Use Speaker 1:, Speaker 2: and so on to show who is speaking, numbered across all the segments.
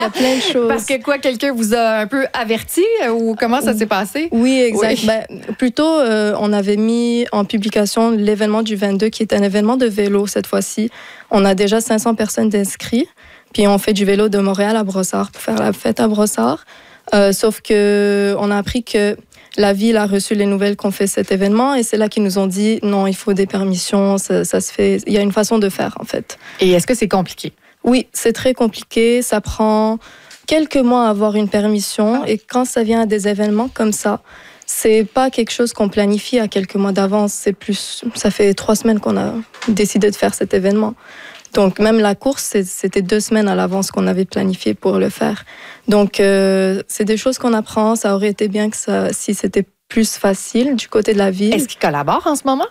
Speaker 1: Il y a plein de choses.
Speaker 2: Parce que quelqu'un vous a un peu averti ou comment ça s'est passé?
Speaker 1: Oui, exact.
Speaker 2: Oui.
Speaker 1: Ben, plutôt, on avait mis en publication l'événement du 22, qui est un événement de vélo cette fois-ci. On a déjà 500 personnes d'inscrits. Puis on fait du vélo de Montréal à Brossard pour faire la fête à Brossard. Sauf qu'on a appris que la ville a reçu les nouvelles qu'on fait cet événement et c'est là qu'ils nous ont dit non, il faut des permissions, ça se fait. Il y a une façon de faire en fait.
Speaker 2: Et est-ce que c'est compliqué?
Speaker 1: Oui, c'est très compliqué. Ça prend quelques mois à avoir une permission et quand ça vient à des événements comme ça, c'est pas quelque chose qu'on planifie à quelques mois d'avance. C'est plus, ça fait 3 semaines qu'on a décidé de faire cet événement. Donc, même la course, c'était 2 semaines à l'avance qu'on avait planifié pour le faire. Donc, c'est des choses qu'on apprend. Ça aurait été bien que si c'était plus facile du côté de la ville.
Speaker 2: Est-ce qu'ils collaborent en ce moment?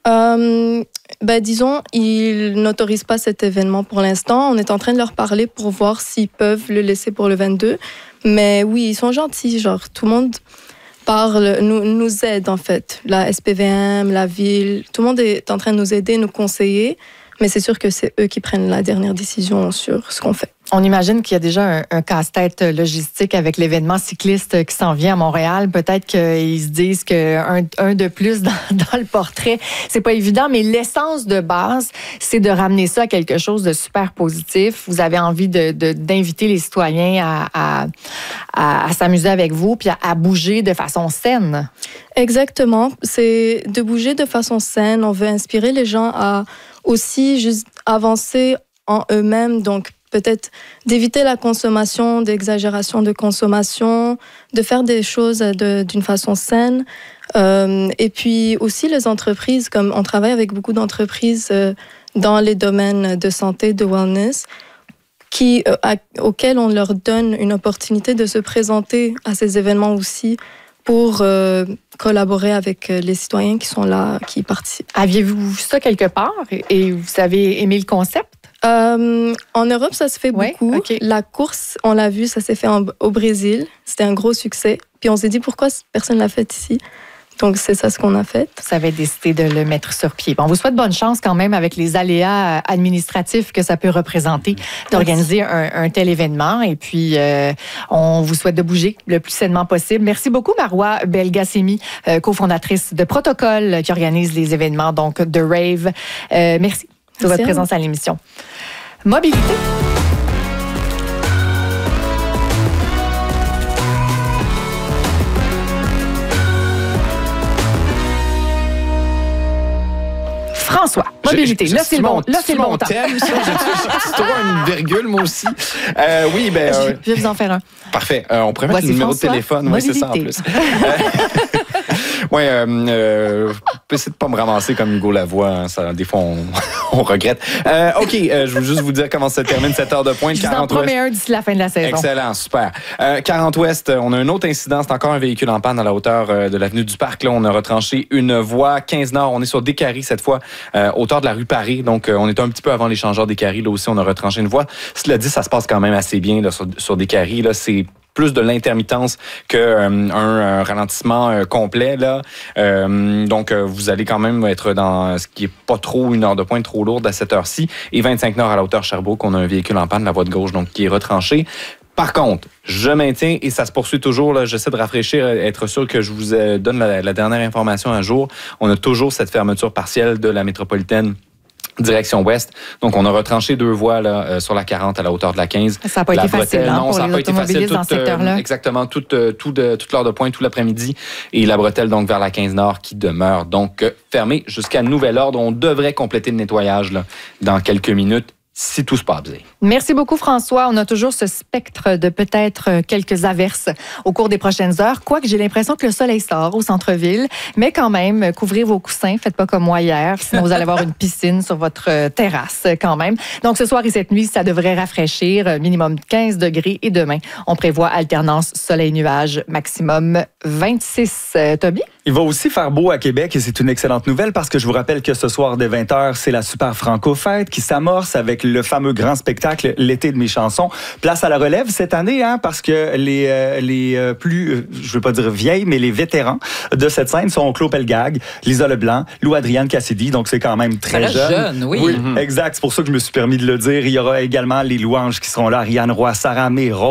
Speaker 1: Disons, ils n'autorisent pas cet événement pour l'instant. On est en train de leur parler pour voir s'ils peuvent le laisser pour le 22. Mais oui, ils sont gentils. Genre, tout le monde parle, nous aide, en fait. La SPVM, la ville, tout le monde est en train de nous aider, nous conseiller. Mais c'est sûr que c'est eux qui prennent la dernière décision sur ce qu'on fait.
Speaker 2: On imagine qu'il y a déjà un casse-tête logistique avec l'événement cycliste qui s'en vient à Montréal. Peut-être qu'ils se disent qu'un de plus dans le portrait, c'est pas évident, mais l'essence de base, c'est de ramener ça à quelque chose de super positif. Vous avez envie d'inviter les citoyens à s'amuser avec vous puis à bouger de façon saine.
Speaker 1: Exactement. C'est de bouger de façon saine. On veut inspirer les gens à aussi juste avancer en eux-mêmes. Donc, peut-être d'éviter la consommation, d'exagération de consommation, de faire des choses d'une façon saine. Et puis aussi les entreprises, comme on travaille avec beaucoup d'entreprises dans les domaines de santé, de wellness, auxquelles on leur donne une opportunité de se présenter à ces événements aussi pour collaborer avec les citoyens qui sont là, qui participent.
Speaker 2: Aviez-vous vu ça quelque part et vous avez aimé le concept?
Speaker 1: En Europe, ça se fait beaucoup.
Speaker 2: Okay.
Speaker 1: La course, on l'a vu, ça s'est fait au Brésil. C'était un gros succès. Puis on s'est dit, pourquoi personne ne l'a fait ici? Donc, c'est ça ce qu'on a fait.
Speaker 2: Vous avez décidé de le mettre sur pied. Bon, on vous souhaite bonne chance quand même avec les aléas administratifs que ça peut représenter d'organiser un tel événement. Et puis, on vous souhaite de bouger le plus sainement possible. Merci beaucoup, Marois Belgasemi, cofondatrice de Protocole, qui organise les événements donc de Rave. Merci de votre présence à l'émission. Mobilité. François, mobilité. Là, c'est le bon temps.
Speaker 3: Thème, ça. J'ai toujours une virgule, moi aussi. Oui,
Speaker 2: je vais vous en faire un.
Speaker 3: Parfait. On pourrait mettre le numéro de téléphone. Oui, c'est ça en plus. Oui, essayez de pas me ramasser comme Hugo Lavoie. Hein, ça, des fois, on regrette. OK, je veux juste vous dire comment ça termine cette heure de pointe.
Speaker 2: Je vous en promets un d'ici la fin de la saison.
Speaker 3: Excellent, super. 40 Ouest, on a un autre incident. C'est encore un véhicule en panne à la hauteur de l'avenue du Parc. Là, on a retranché une voie. 15 Nord, on est sur Descaries cette fois, hauteur de la rue Paris. Donc, on est un petit peu avant l'échangeur Descaries. Là aussi, on a retranché une voie. Cela dit, ça se passe quand même assez bien là, sur Descaries. Là, c'est plus de l'intermittence qu'un ralentissement complet. Là. Donc, vous allez quand même être dans ce qui est pas trop une heure de pointe trop lourde à cette heure-ci. Et 25 Nord à la hauteur Sherbrooke, on a un véhicule en panne, la voie de gauche, donc qui est retranchée. Par contre, je maintiens, et ça se poursuit toujours, là, j'essaie de rafraîchir, être sûr que je vous donne la dernière information à jour. On a toujours cette fermeture partielle de la métropolitaine direction ouest. Donc, on a retranché 2 voies là, sur la 40 à la hauteur de la 15.
Speaker 2: Ça n'a pas été facile,
Speaker 3: non,
Speaker 2: pour
Speaker 3: ça
Speaker 2: les
Speaker 3: n'a pas été facile.
Speaker 2: dans ce secteur-là.
Speaker 3: Exactement, toute l'heure de pointe, tout l'après-midi. Et la bretelle, donc, vers la 15 Nord, qui demeure donc fermée jusqu'à nouvel ordre. On devrait compléter le nettoyage là, dans quelques minutes, si tout se passe bien.
Speaker 2: Merci beaucoup, François. On a toujours ce spectre de peut-être quelques averses au cours des prochaines heures. Quoique j'ai l'impression que le soleil sort au centre-ville. Mais quand même, couvrez vos coussins. Faites pas comme moi hier. Sinon, vous allez avoir une piscine sur votre terrasse quand même. Donc, ce soir et cette nuit, ça devrait rafraîchir. Minimum 15 degrés. Et demain, on prévoit alternance soleil-nuage. Maximum 26. Toby?
Speaker 4: Il va aussi faire beau à Québec et c'est une excellente nouvelle parce que je vous rappelle que ce soir dès 20h, c'est la Super Franco-Fête qui s'amorce avec le fameux grand spectacle L'été de mes chansons. Place à la relève cette année, hein, parce que les plus, je veux pas dire vieilles, mais les vétérans de cette scène sont Claude Pelgag, Lisa Leblanc, Lou-Adrienne Cassidy, donc c'est quand même très jeune.
Speaker 5: Oui.
Speaker 4: Oui, exact. C'est pour ça que je me suis permis de le dire. Il y aura également les louanges qui seront là, Ariane Roy, Sarah May,